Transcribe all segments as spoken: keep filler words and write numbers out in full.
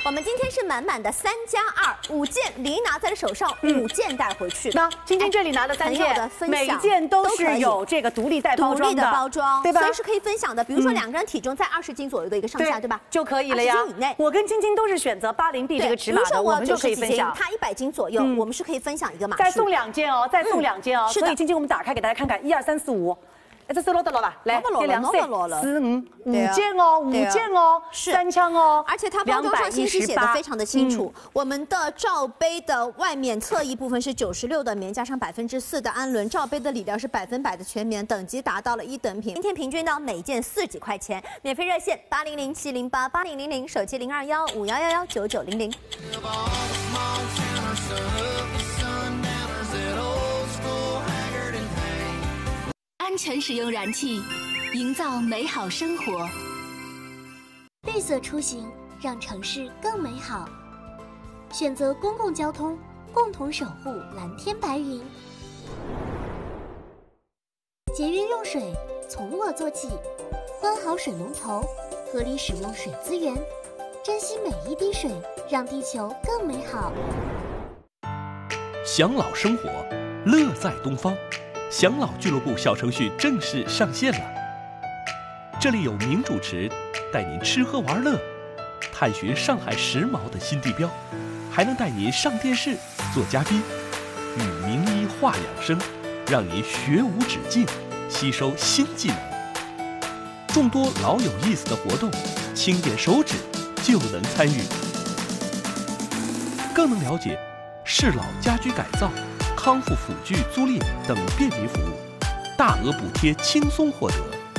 我们今天是满满的三加二，五件李娜在手上，五件带回去。 那今天这里拿的三件，每件都是有这个独立带包装的， 独立的包装， 对吧？ 所以是可以分享的。比如说两个人体重在二十斤左右的一个上下，对吧？ 就可以了呀。 二十斤以内。 我跟晶晶都是选择八零 B 这个尺码的，我们就可以分享。 他一百斤左右，我们是可以分享一个码数。 再送两件哦，再送两件哦。所以晶晶，我们打开给大家看看，一二三四五。 这是落得了吧？来，这两岁四五五件哦，五件哦，三枪哦， 而且它包装上信息写的非常的清楚。我们的罩杯的外面侧翼部分是九十六的棉，加上百分之四的氨纶，罩杯的里料是百分百的全棉，等级达到了一等品。今天平均呢每件四几块钱，免费热线八零零七零八八零零零，手机零二幺五幺幺幺九九零零。 安全使用燃气，营造美好生活。 绿色出行，让城市更美好。选择公共交通，共同守护蓝天白云。节约用水，从我做起。关好水龙头，合理使用水资源，珍惜每一滴水，让地球更美好。 享老生活，乐在东方。 享老俱乐部小程序正式上线了，这里有名主持带您吃喝玩乐，探寻上海时髦的新地标，还能带您上电视做嘉宾，与名医话养生，让您学无止境，吸收新技能。众多老有意思的活动，轻点手指就能参与，更能了解适老家居改造。 康复辅具租赁等便民服务，大额补贴轻松获得。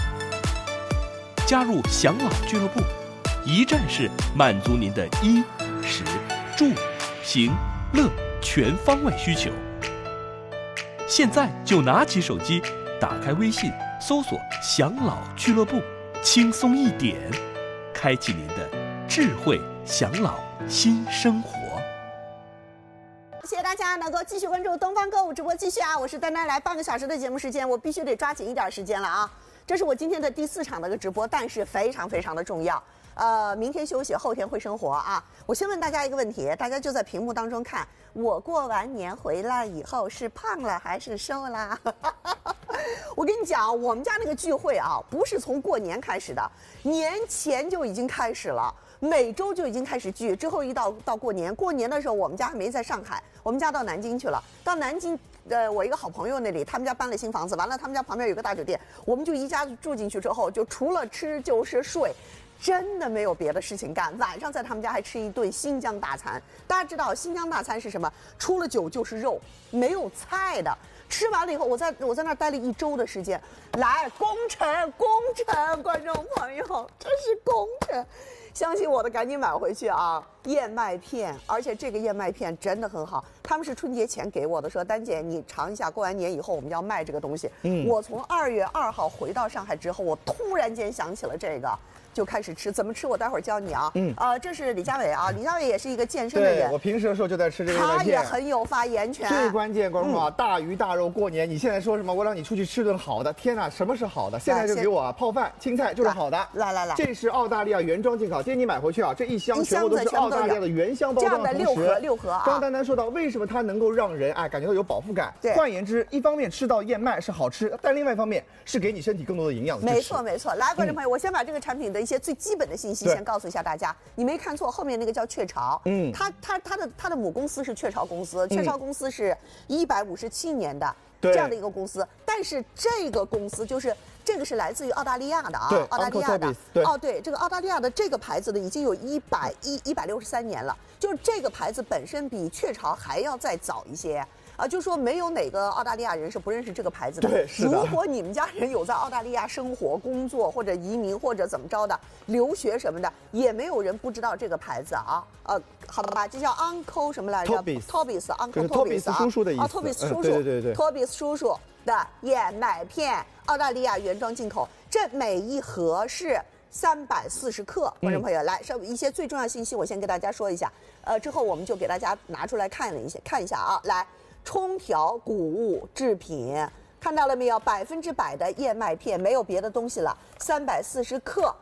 加入享老俱乐部，一站式满足您的衣、食、住、行、乐全方位需求。现在就拿起手机，打开微信，搜索“享老俱乐部”，轻松一点，开启您的智慧享老新生活。 谢谢大家能够继续关注东方购物直播，继续啊！我是丹丹，来半个小时的节目时间，我必须得抓紧一点时间了啊！这是我今天的第四场的一个直播，但是非常非常的重要。呃，明天休息，后天会生活啊！我先问大家一个问题，大家就在屏幕当中看，我过完年回来以后是胖了还是瘦啦？我跟你讲，我们家那个聚会啊，不是从过年开始的，年前就已经开始了。 每周就已经开始聚，之后一到到过年，过年的时候我们家还没在上海，我们家到南京去了。到南京，呃，我一个好朋友那里，他们家搬了新房子，完了他们家旁边有个大酒店，我们就一家子住进去之后，就除了吃就是睡，真的没有别的事情干。晚上在他们家还吃一顿新疆大餐，大家知道新疆大餐是什么？除了酒就是肉，没有菜的。 吃完了以后，我在我在那儿待了一周的时间，来功臣功臣，观众朋友，这是功臣，相信我的赶紧买回去啊！燕麦片，而且这个燕麦片真的很好，他们是春节前给我的，说丹姐你尝一下，过完年以后我们要卖这个东西。嗯，我从二月二号回到上海之后，我突然间想起了这个。 就开始吃，怎么吃？我待会儿教你啊。嗯，呃，这是李佳伟啊，李佳伟也是一个健身的人。 对，我平时的时候就在吃这个燕麦片。 他也很有发言权。 最关键，观众啊，大鱼大肉过年，你现在说什么？我让你出去吃顿好的，天哪，什么是好的？现在就给我啊，泡饭、青菜就是好的。 来来来， 这是澳大利亚原装进口，今天你买回去啊，这一箱全部都是澳大利亚的原箱包装的同时， 六盒六盒啊。 刚刚丹丹说到，为什么它能够让人哎感觉到有饱腹感？ 对， 换言之，一方面吃到燕麦是好吃，但另外一方面是给你身体更多的营养的支持。 没错没错，来，观众朋友，我先把这个产品的一些最基本的信息先告诉一下大家，你没看错，后面那个叫雀巢，嗯，它它它的它的母公司是雀巢公司，雀巢公司是一百五十七年的这样的一个公司，但是这个公司就是这个是来自于澳大利亚的啊，澳大利亚的，哦对，这个澳大利亚的这个牌子呢已经有一百一一百六十三年了，就是这个牌子本身比雀巢还要再早一些。 啊，就说没有哪个澳大利亚人是不认识这个牌子的。 对，是的。 如果你们家人有在澳大利亚生活、工作或者移民或者怎么着的留学什么的，也没有人不知道这个牌子啊。呃，好的吧，这叫 Uncle 什么来着 ？Toby's，Uncle Toby's 叔叔的意思。 啊 ，Toby's 叔叔， 对对对 ，Toby's 叔叔的燕麦片，澳大利亚原装进口，这每一盒是三百四十克。观众朋友，来，稍微一些最重要信息，我先给大家说一下。呃，之后我们就给大家拿出来看了一些，看一下啊，来。 冲调谷物制品，看到了没有？百分之百的燕麦片，没有别的东西了。三百四十克，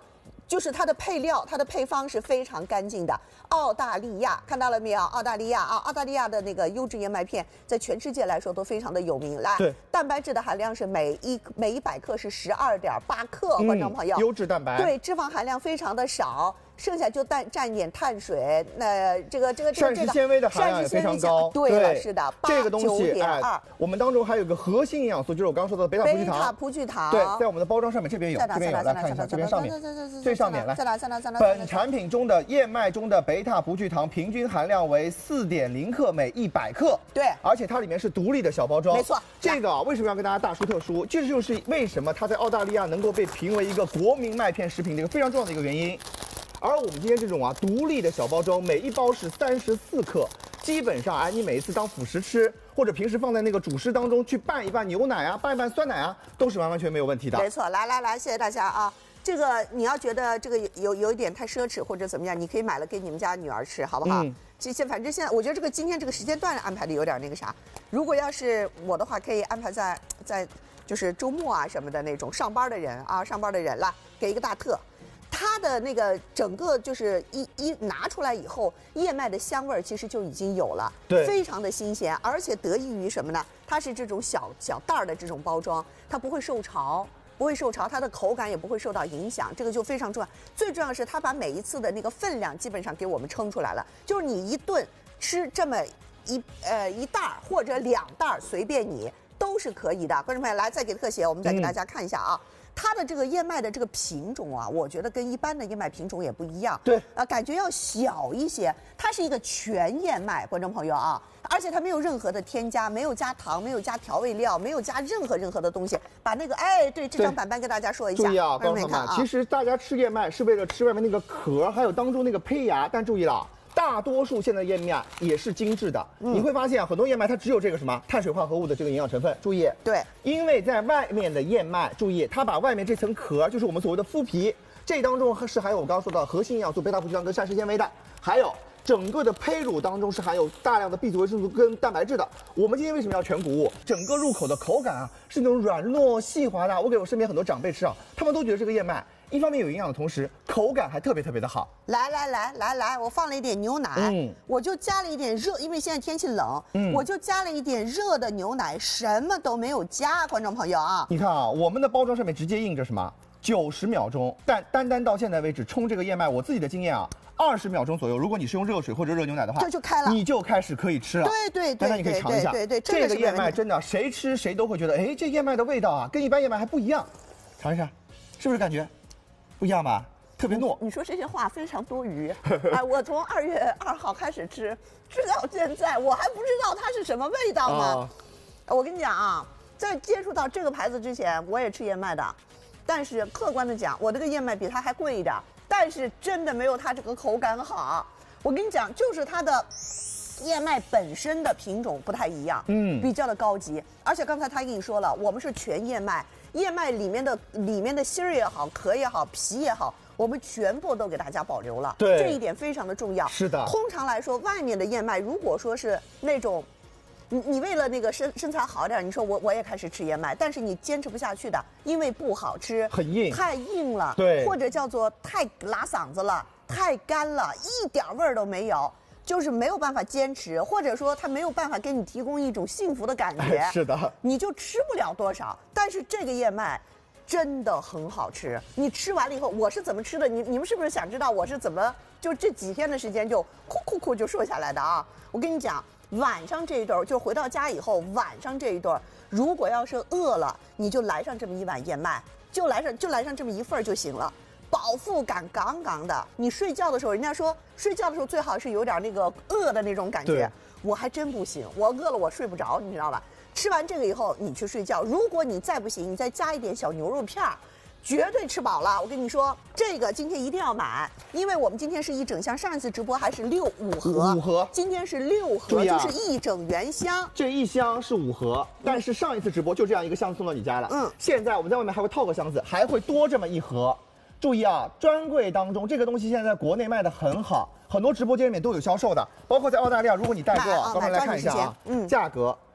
就是它的配料，它的配方是非常干净的。澳大利亚看到了没有？澳大利亚啊，澳大利亚的那个优质燕麦片，在全世界来说都非常的有名。来， 对， 蛋白质的含量是每一每一百克是十二点八克，观众朋友， 优质蛋白， 对，脂肪含量非常的少。剩下就占占一点碳水，那这个这个这个膳食纤维的含量也非常高。 对了，是的， 这个东西哎， 我们当中还有个核心营养素，就是我刚刚说的贝塔葡聚糖。 贝塔葡聚糖， 对，在我们的包装上面这边有，这边有，来看一下，这边上面最上面来。 在哪？在哪？在哪？ 本产品中的燕麦中的贝塔葡聚糖平均含量为四点零克每一百克。 对， 而且它里面是独立的小包装。 没错， 这个为什么要跟大家大书特书？这就是为什么它在澳大利亚能够被评为一个国民麦片食品的一个非常重要的一个原因。而我们今天这种啊独立的小包装，每一包是三十四克，基本上哎，你每一次当辅食吃，或者平时放在那个主食当中去拌一拌牛奶啊，拌一拌酸奶啊，都是完完全没有问题的。 没错，来来来，谢谢大家啊。这个你要觉得这个有有一点太奢侈或者怎么样，你可以买了给你们家女儿吃，好不好？嗯。这些反正现在我觉得这个今天这个时间段安排的有点那个啥。如果要是我的话，可以安排在在就是周末啊什么的那种上班的人啊，上班的人了，给一个大特。它的那个整个就是一一拿出来以后，燕麦的香味儿其实就已经有了， 对， 非常的新鲜，而且得益于什么呢？它是这种小小袋儿的这种包装，它不会受潮，不会受潮，它的口感也不会受到影响，这个就非常重要。最重要的是，它把每一次的那个分量基本上给我们称出来了，就是你一顿吃这么一呃一袋儿或者两袋儿，随便你都是可以的。观众朋友，来再给特写，我们再给大家看一下啊。嗯，它的这个燕麦的这个品种啊，我觉得跟一般的燕麦品种也不一样。 对， 啊，感觉要小一些。它是一个全燕麦，观众朋友啊，而且它没有任何的添加，没有加糖，没有加调味料，没有加任何任何的东西。把那个，哎，对，这张板板跟大家说一下。 注意啊，观众朋友们，其实大家吃燕麦是为了吃外面那个壳，还有当中那个胚芽，但注意了。大多数现在的燕麦也是精致的，嗯、你会发现很多燕麦它只有这个什么碳水化合物的这个营养成分。注意， 对， 因为在外面的燕麦，注意它把外面这层壳，就是我们所谓的麸皮，这当中是含有我刚刚说的核心营养素贝塔葡聚糖跟膳食纤维的，还有整个的胚乳当中是含有大量的 B 族维生素跟蛋白质的。我们今天为什么要全谷物？整个入口的口感啊是那种软糯细滑的。我给我身边很多长辈吃啊，他们都觉得这个燕麦一方面有营养的同时，口感还特别特别的好。 来来来来来，我放了一点牛奶，嗯，我就加了一点热，因为现在天气冷，嗯，我就加了一点热的牛奶，什么都没有加，观众朋友啊。 你看啊，我们的包装上面直接印着什么？九十秒钟，但单单到现在为止，冲这个燕麦，我自己的经验啊，二十秒钟左右，如果你是用热水或者热牛奶的话， 这就开了， 你就开始可以吃了。 对对对， 那你可以尝一下， 对对， 这个燕麦真的谁吃谁都会觉得，哎，这燕麦的味道啊，跟一般燕麦还不一样。尝一下，是不是感觉？不一样吧，特别糯。 你说这些话非常多余。哎，我从二月二号开始吃，吃到现在，我还不知道它是什么味道吗？哦、我跟你讲啊，在接触到这个牌子之前，我也吃燕麦的，但是客观的讲，我这个燕麦比它还贵一点，但是真的没有它这个口感好。我跟你讲，就是它的燕麦本身的品种不太一样，嗯，比较的高级。而且刚才他跟你说了，我们是全燕麦。燕麦里面的里面的芯儿也好，壳也好，皮也好，我们全部都给大家保留了。 对， 这一点非常的重要。 是的。 通常来说，外面的燕麦如果说是那种，你你为了那个身身材好点，你说我我也开始吃燕麦，但是你坚持不下去的，因为不好吃， 很硬， 太硬了， 对， 或者叫做太拉嗓子了，太干了，一点味儿都没有。就是没有办法坚持，或者说它没有办法给你提供一种幸福的感觉， 是的， 你就吃不了多少。但是这个燕麦真的很好吃，你吃完了以后，我是怎么吃的？你你们是不是想知道我是怎么就这几天的时间就哭哭哭就瘦下来的啊？我跟你讲，晚上这一顿就回到家以后，晚上这一顿，如果要是饿了，你就来上这么一碗燕麦，就来上就来上这么一份就行了。饱腹感杠杠的，你睡觉的时候，人家说睡觉的时候最好是有点那个饿的那种感觉，我还真不行，我饿了我睡不着，你知道吧？吃完这个以后你去睡觉，如果你再不行，你再加一点小牛肉片儿，绝对吃饱了。我跟你说，这个今天一定要买，因为我们今天是一整箱，上一次直播还是六五盒， 五盒， 今天是六盒，啊、就是一整原箱。 这一箱是五盒，但是上一次直播就这样一个箱子送到你家了，嗯，现在我们在外面还会套个箱子，还会多这么一盒。注意啊，专柜当中这个东西现在在国内卖的很好，很多直播间里面都有销售的，包括在澳大利亚，如果你代购，咱们来看一下啊，嗯，价格，嗯，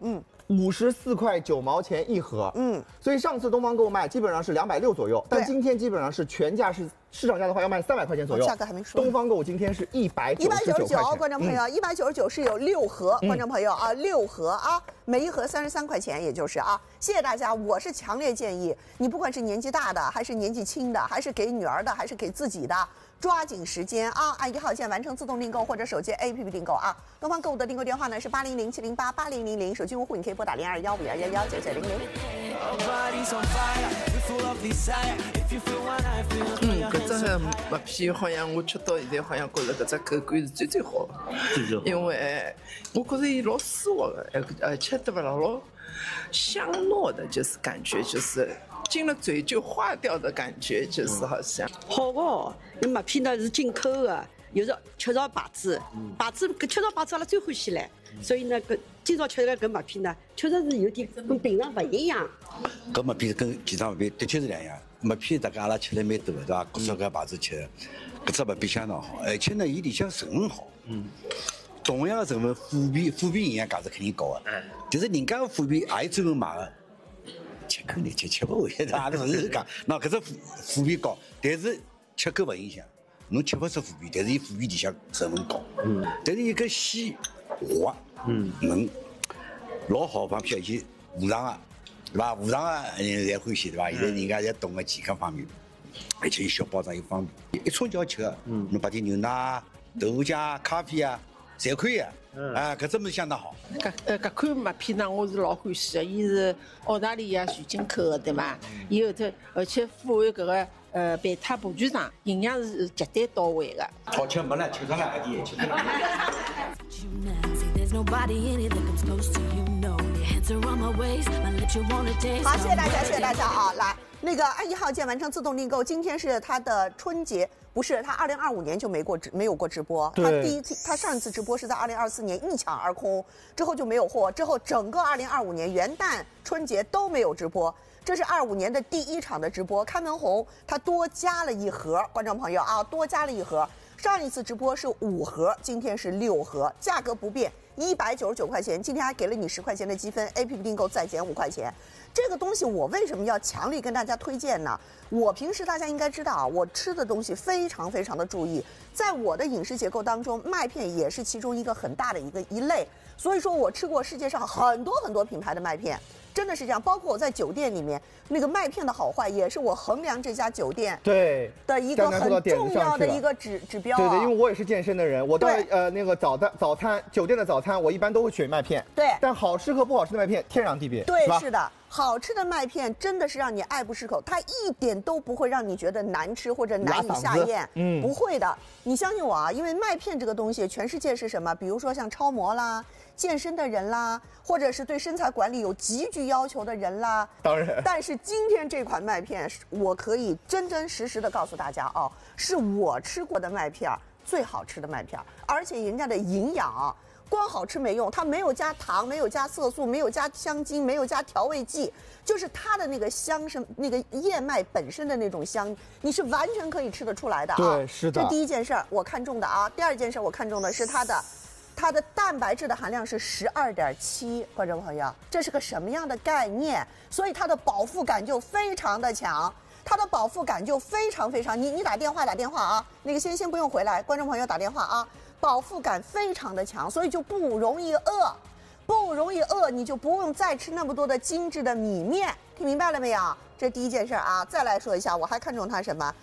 五十四块九毛钱一盒。嗯，所以上次东方购物卖基本上是两百六左右，但今天基本上是全价是市场价的话要卖三百块钱左右。 价格还没说。 东方购物今天是一百一百九十九，观众朋友， 嗯、 一百九十九是有六盒，观众朋友啊，六盒啊，每一盒三十三块钱，也就是啊，谢谢大家。我是强烈建议你，不管是年纪大的，还是年纪轻的，还是给女儿的，还是给自己的。抓紧时间啊！按一号键完成自动订购或者手机 A P P 订购啊！东方购物的订购电话呢是八零零七零八八零零零，手机用户你可以拨打零二幺五幺幺幺九九零零。 嗯，搿只麦片好像我吃到现在好像觉着搿只口感是最最好的，因为我觉着伊老丝滑的，而而且对不啦老香糯的，就是感觉就是进了嘴就化掉的感觉，就是好像好哦。那麦片呢是进口的，又是雀巢牌子，牌子搿雀巢牌子阿拉最欢喜嘞，所以呢搿今朝吃的搿麦片呢，确实是有点跟平常不一样。 搿麦片跟其他麦片的确是两样，麦片大家阿拉吃的蛮多的，对伐？各种各牌子吃的，搿只麦片相当好，而且呢，伊里向成分好。嗯。同样的成分，虎皮虎皮营养价值肯定高的，但是人家的虎皮也有专门买的。吃口难吃，吃不回，阿拉实事讲，那搿只虎虎皮高，但是吃口勿影响。侬吃勿出虎皮，但是伊虎皮里向成分高。嗯。但是伊搿细滑，嗯，嫩，老好帮表现无糖啊，对伐？无糖啊，人侪欢喜，对伐？现在人家侪懂个健康方面，而且小包装又方便，一冲就好吃个。嗯。侬摆点牛奶、豆腐浆、咖啡啊。侪可以啊，啊，搿只物事相当好。 搿呃搿款麦片呢，我是老欢喜的。伊是澳大利亚全进口的，对伐？伊后头而且富含搿个呃贝塔补全糖，营养是绝对到位的。 好吃没了，吃上了搿点吃上了。 好，谢谢大家，谢谢大家啊！来，那个按一号键完成自动订购。今天是它的春节，不是它二零二五年就没过直没有过直播。它第一次，它上一次直播是在二零二四年一抢而空，之后就没有货，之后整个二零二五年元旦、春节都没有直播。这是二五年的第一场的直播，开门红它多加了一盒，观众朋友啊，多加了一盒。上一次直播是五盒，今天是六盒，价格不变。一百九十九块钱，今天还给了你十块钱的积分 ，A P P 订购再减五块钱。这个东西我为什么要强力跟大家推荐呢？我平时大家应该知道啊，我吃的东西非常非常的注意，在我的饮食结构当中，麦片也是其中一个很大的一个一类。所以说我吃过世界上很多很多品牌的麦片。真的是这样，包括我在酒店里面那个麦片的好坏，也是我衡量这家酒店对的一个很重要的一个指指标、啊。 对对，因为我也是健身的人，我到呃那个早餐早餐酒店的早餐，我一般都会选麦片。 对， 但好吃和不好吃的麦片天壤地别。 对，是, 是的，好吃的麦片真的是让你爱不释口，它一点都不会让你觉得难吃或者难以下咽。嗯，不会的，你相信我啊，因为麦片这个东西，全世界是什么？比如说像超模啦。健身的人啦，或者是对身材管理有极具要求的人啦， 当然。 但是今天这款麦片，我可以真真实实的告诉大家哦，是我吃过的麦片最好吃的麦片，而且人家的营养啊，光好吃没用，它没有加糖，没有加色素，没有加香精，没有加调味剂，就是它的那个香是那个燕麦本身的那种香，你是完全可以吃得出来的啊。 对，是的。 这第一件事儿我看中的啊，第二件事我看中的是它的。它的蛋白质的含量是十二点七，观众朋友，这是个什么样的概念？所以它的饱腹感就非常的强，它的饱腹感就非常非常。你你打电话打电话啊，那个先先不用回来，观众朋友打电话啊，饱腹感非常的强，所以就不容易饿，不容易饿，你就不用再吃那么多的精致的米面，听明白了没有？这第一件事啊，再来说一下，我还看中它什么？